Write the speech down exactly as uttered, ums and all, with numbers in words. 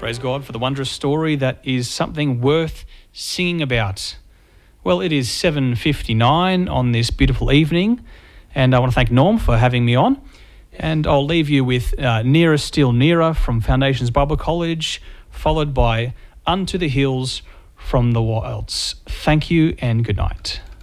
Praise God for the wondrous story that is something worth singing about. Well, it is seven fifty-nine on this beautiful evening, and I want to thank Norm for having me on. And I'll leave you with uh, Nearer Still Nearer from Foundations Bible College, followed by Unto the Hills from the Wilds. Thank you and good night.